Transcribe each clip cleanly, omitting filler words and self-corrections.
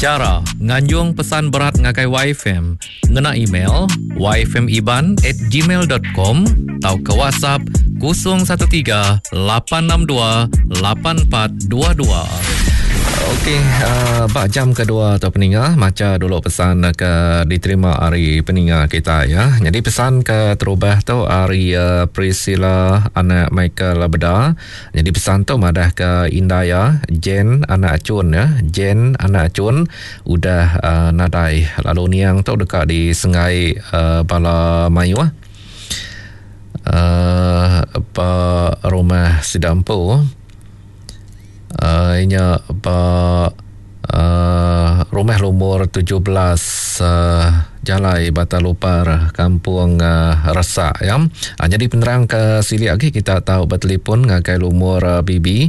Cara nganjung pesan berat ngagai YFM, ngena email yfmiban@gmail.com atau ke WhatsApp 013 862 8422. Okey, bak jam kedua atau peningah, macam dulu pesan ke diterima hari peningah kita ya. Jadi pesan ke terubah tu hari Priscilla anak Michael Beda. Jadi pesan tu madah ke Indaya Jen anak Acun ya. Jen anak Acun udah nadai. Lalu niang tu dekat di Sengai Bala Mayu rumah Sidampu. Inya rumah lumur 17 Jalai Batalupar Kampung Resak ya. Jadi penerang ke sili lagi kita tahu bertelefon ngagai lumur BB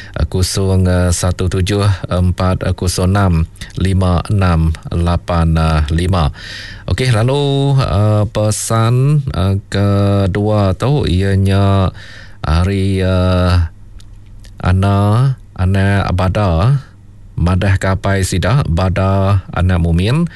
0114065685. Okey, lalu pesan kedua tu ianya hari Ana Bada madah kapai sida Bada anak Mumin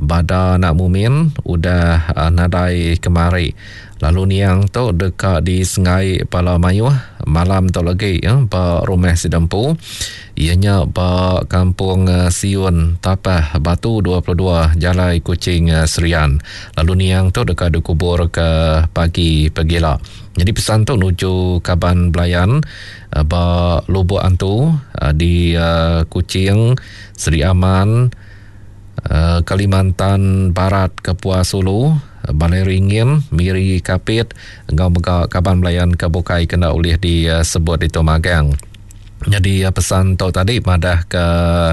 udah nadai kemari. Lalu niang tu dekat di Sengai Pala Mayu malam tu lagi ya ba rumah Sidampu ianya ba Kampung Siun Tapah Batu 22 Jalai Kuching Serian. Lalu niang tu dekat dikubur ke pagi pegila. Jadi pesan tu nuju Kaban Belayan ba Lubuk Antu di Kuching Seri Aman, Kalimantan Barat, Kepua Sulu, Balai Ringin, Miri Kapit, Ngau Megak Kaban Belayan Kebukai kena ulih disebut di Tomagang. Jadi pesan tu tadi madah ke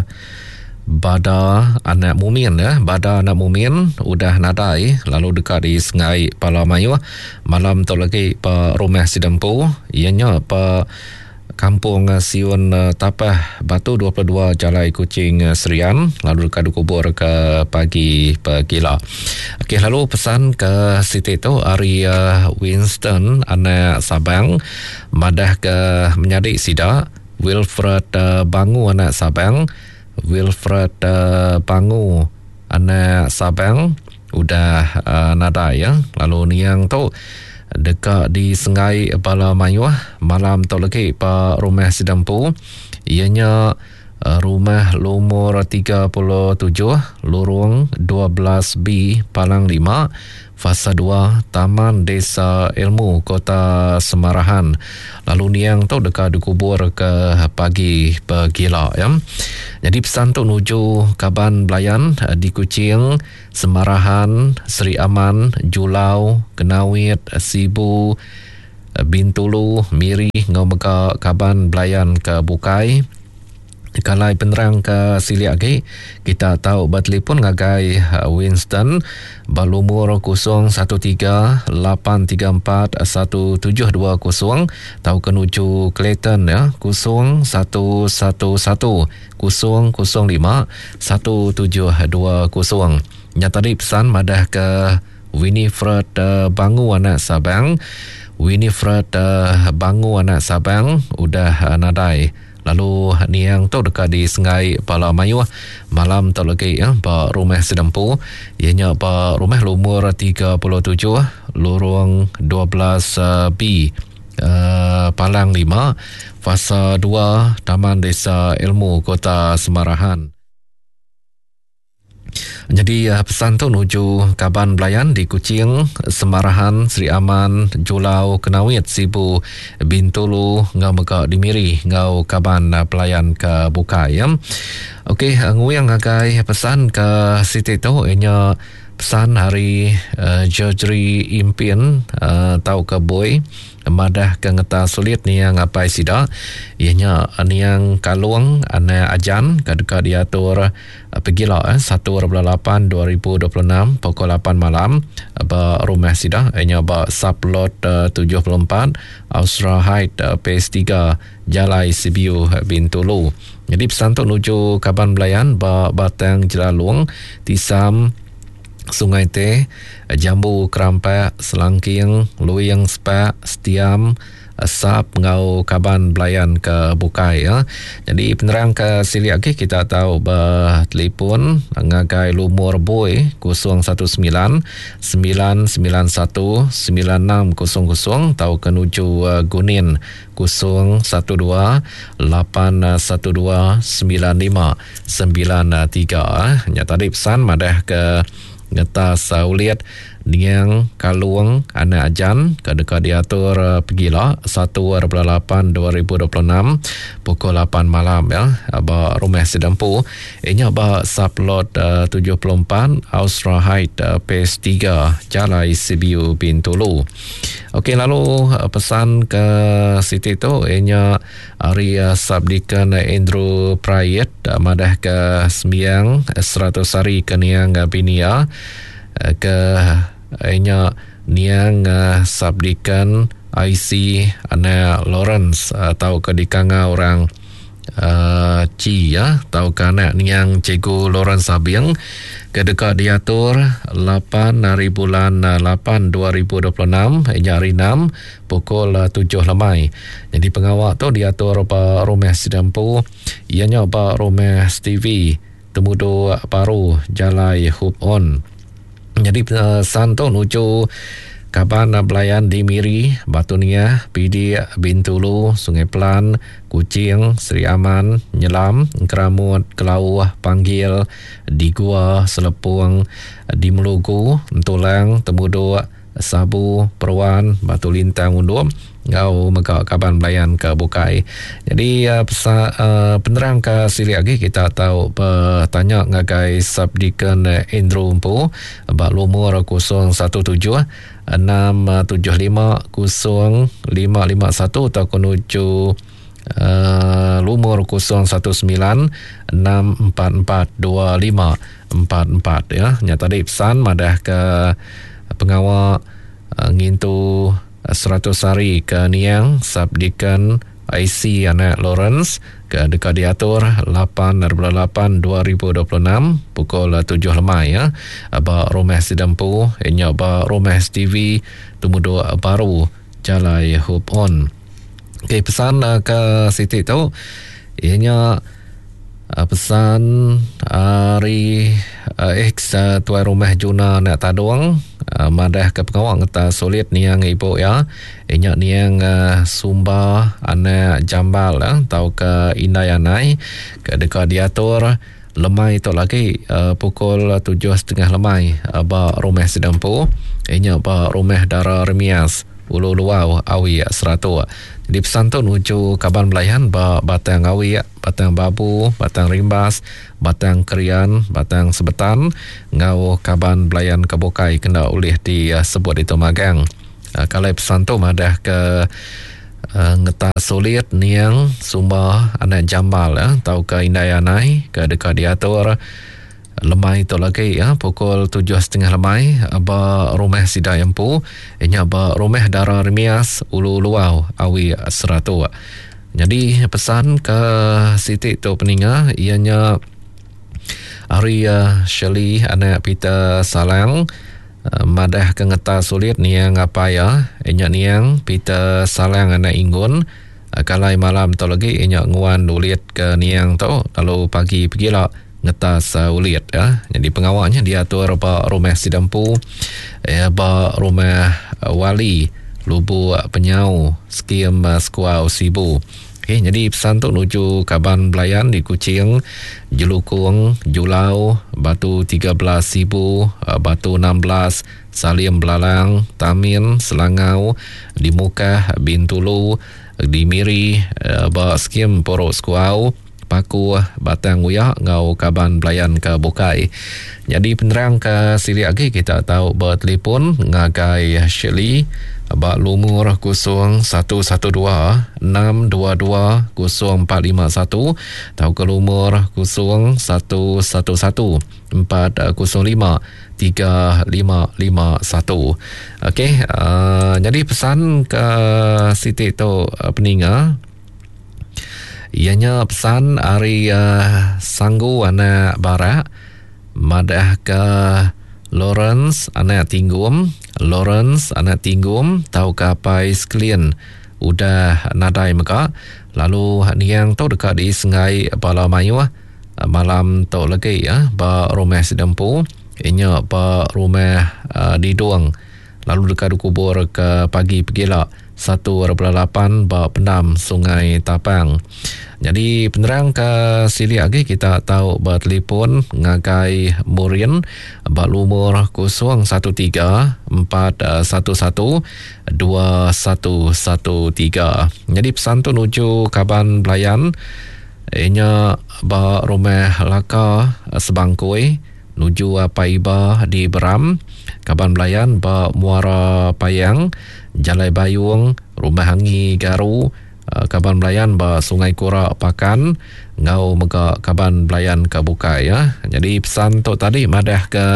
Bada anak Mumin ya. Bada anak Mumin udah nadai lalu dekat di Sengai Pala Mayu malam tu lagi pa rumah Sidampu ianya pa Kampung Siun Tapah Batu 22 Jalai Kuching Serian, lalu dekat dikubur ke pagi pegila. Okey, lalu pesan ke Siti tu hari Winston anak Sabang madah ke menyadik sida Wilfred Bangu anak Sabang. Wilfred Bangu anak Sabang udah nadai ya. Lalu niang tu dekat di Sengai Bala Mayu malam tu lagi pa rumah Sidampu ianya rumah lumur 37 lorong 12B Palang 5 fasa 2 Taman Desa Ilmu Kota Semarahan. Lalu niang tu dekat dikubur ke pagi pegila ya. Jadi pesan tu nuju Kaban Belayan di Kuching, Semarahan, Seri Aman, Julau, Kenawit, Sibu, Bintulu, Miri, Ngau Megak Kaban Belayan ke Bukai. Kalau penerang ke sili lagi kita tahu bertelefon ngagai Winston balumur 0138341720 tahu kenuju Clayton ya 0111005120. Nya tadi pesan madah ke Winifred Bangu anak Sabang. Winifred Bangu anak Sabang udah nadai. Lalu niang tu dekat di Sengai Pala Mayu malam tu lagi ya ba rumah Sidampu ianya ba rumah lumur 37 lorong 12B Palang 5 fasa 2 Taman Desa Ilmu Kota Semarahan. Jadi pesan tu nuju Kaban Belayan di Kuching, Semarahan, Seri Aman, Julau, Kenawit, Sibu, Bintulu, Ngau Megak di Miri, Ngau Kaban Belayan ke Bukai ya. Okey, nguyang agai pesan ke Siti tu ianya pesan hari Jojri Impin tau ke boy madah ke ngeta sulit ni yang ngapai sida ianya niang Kaluang ana ajan kadeka diatur pegila 1/8/2026 pukul 8 malam ba rumah sida ianya ba sublot 74 Austra Height PS3 Jalai Sibiu Bintulu. Jadi pesan tu nuju Kaban Belayan ba Batang Jelalung Tisam Sungai Teh, Jambu Kerampak, Selangking, Luyang Sepak, Setiam, sap ngau kaban belayan ke bukai ya. Jadi penerang ke sili lagi kita tahu telefon ngagai lumur boy 019-991-9600 tahu kenuju Gunin 012-812-9593. Nya tadi pesan madah ke ngetas uliat niang kaluang anak ajan ke dekat diatur pegila 1/8 2026 pukul 8 malam ya ba rumah sedempu inya ba saplot 74 Austra Height Phase 3 Jalai Sibiu Bintulu. Okey, lalu pesan ke Siti tu inya hari sabdikan Andrew Prayet madah ke sembiang 100 hari ke niang binia ke inya niang sabdikan IC Ana Lawrence tahu ke dikanga orang Ci ya tahu ke anak niang Cikgu Lawrence Sabiang ke dekat diatur 8 hari bulan 8 2026 inya hari 6 pukul 7 lemai. Jadi pengawal tu diatur pa rumah sedempu ianya pa rumah TV temudo baru Jalai Hub On. Jadi santo nuju kaban belayan di Miri, Batunia, Pidi, Bintulu, Sungai Pelan, Kucing, Seri Aman, Nyelam, Keramut, Kelau, Panggil, di Gua, Selepung, di Melugu, Tulang, Temudo, Sabu, Perwan, Batu Lintang, Undum, ngau maka kaban belayan ke Bukai. Jadi penerang ke sili lagi kita tahu tanya ngagai sabdikan Indro Umpu bak lumur 017 675 0551 atau kunuju lumur 019 644 2544 ya. Nya tadi pesan madah ke pengawal ngintu 100 hari ke niang sabdikan IC anak Lawrence ke dekat diatur 8/8 2026 pukul 7 lemai ya. Aba rumah sedempu inya aba rumah TV tumudo baru Jalai Hub On. Okay, pesan ke Siti tu ianya pesan hari X tuan rumah Juna nak taduang madah ke pengawal ngeta sulit niang ibu ya inya niang sumba anak jambal tau ke indayanai ke dekat diatur lemai tu lagi pukul 7.30 lemai ba rumah sedempu inya ba rumah Dara Remias Ulu Luau Awi 100. Jadi pesan tu nuju kaban belayan ba Batang Awi, Batang Babu, Batang Rimbas, Batang Kerian, Batang Sebetan ngau kaban belayan ke Bukai kena ulih di sebut itu magang. Kalau pesan tu madah ke ngeta sulit niang sumba anak jambal tau ke indayanai ke dekat diatur lemai tu lagi ya pukul 7.30 lemai ba rumah Sidai Empu inya ba rumah Dara Remias Ulu Luau Awi 100. Jadi pesan ke Siti tu peninga ianya hari Shirley anak Peter Salang madah ke ngeta sulit niang apa ya inya niang Peter Salang anak Inggun kalai malam tu lagi inya nguan ulit ke niang tu lalu pagi pergilah ngetas uliat ya. Jadi pengawalnya diatur ba rumah Sidempu ba rumah Wali Lubu Penyau Skim Skuau Sibu. Okay, jadi pesan tu nuju kaban belayan di Kucing, Jelukung, Julau, Batu 13 Sibu, Batu 16 Salim Belalang, Tamin, Selangau, di Mukah, Bintulu, di Miri, ba Skim Porok Skuau, Paku, Batang Uyak ngau kaban belayan ke Bukai. Jadi penerang ke sili lagi kita tahu bertelefon ngagai Shirley ba lumur 0112 622 0451 tahu ke lumur 0111 405 3551. Okey, jadi pesan ke Siti tu peninga ianya pesan hari Sanggu anak Barak madah ke Lawrence anak Tinggum, Lawrence anak Tinggum tahu ke apa sekalian udah nadai meka. Lalu yang tu dekat di Sungai Balamayu malam tu lagi ba rumah sedempu inya ba rumah di Duang. Lalu dekat kubur ke pagi pegila 1.8 ba pendam Sungai Tapang. Jadi penerang ke sili lagi kita tahu bertelefon ngagai Murin berumur 013-411-2113. Jadi pesan tu nuju Kaban Belayan inya ba rumah laka Sebangkoi nuju Paiba di Beram, Kaban Belayan ba Muara Payang, Jalai Bayung, Rumah Hangi Garu, Kaban Belayan ba Sungai Kura Pakan, ngau mega Kaban Belayan ke Bukai ya. Jadi pesan tu tadi madah ke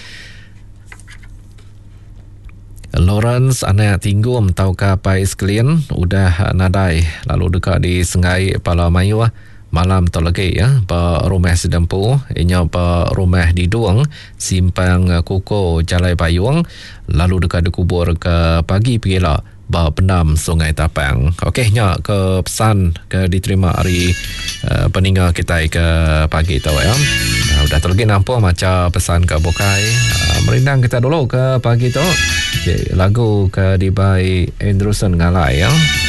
Lawrence anak tinggum tau ka Pais Klien udah nadai lalu dekat di Sungai Balamayu malam tu lagi ya ba rumah sedempu inya ba rumah di Duang Simpang Kuko Jalai Bayung lalu dekat dikubur ke pagi pegila ba pendam Sungai Tapang. Okey nya ke pesan ke diterima hari peninggal kita ke pagi tu ya. Udah terlegi nampak macam pesan ke Bukai. Merindang kita dulu ke pagi tu. Okay, lagu ke dibai Anderson Ngalai ya.